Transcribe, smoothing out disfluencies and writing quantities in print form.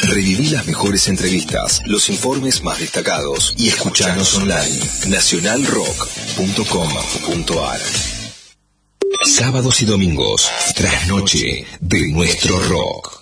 Reviví las mejores entrevistas, los informes más destacados y escuchanos online. nacionalrock.com.ar. Sábados y domingos, trasnoche de nuestro rock.